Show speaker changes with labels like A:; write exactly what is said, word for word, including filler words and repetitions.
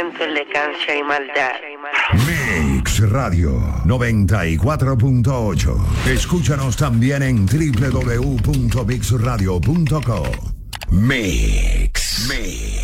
A: sentimiento, elegancia y maldad.
B: Mix Radio noventa y cuatro punto ocho. Escúchanos también en doble u doble u doble u punto mix radio punto com. Mix. Mix.